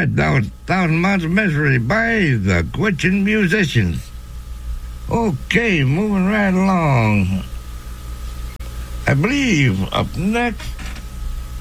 right, that was Thousand Miles of Misery by the Gwich'in Musicians. Okay, moving right along. I believe up next